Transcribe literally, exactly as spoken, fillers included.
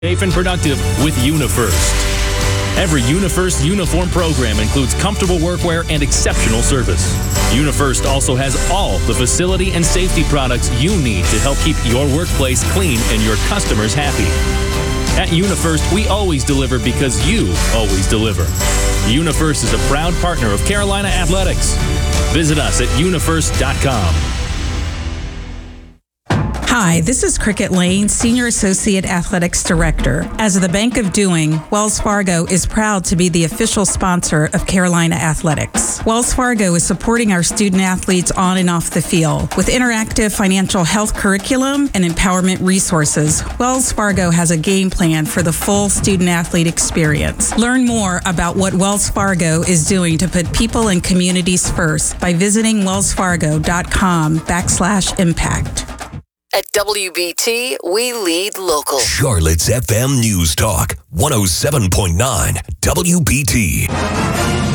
Safe and productive with UniFirst. Every UniFirst uniform program includes comfortable workwear and exceptional service. UniFirst also has all the facility and safety products you need to help keep your workplace clean and your customers happy. At UniFirst, we always deliver because you always deliver. UniFirst is a proud partner of Carolina Athletics. Visit us at unifirst dot com. Hi, this is Cricket Lane, Senior Associate Athletics Director. As the Bank of Doing, Wells Fargo is proud to be the official sponsor of Carolina Athletics. Wells Fargo is supporting our student athletes on and off the field. With interactive financial health curriculum and empowerment resources, Wells Fargo has a game plan for the full student athlete experience. Learn more about what Wells Fargo is doing to put people and communities first by visiting wellsfargo.com backslash impact. At W B T, we lead local. Charlotte's F M News Talk, one oh seven point nine W B T.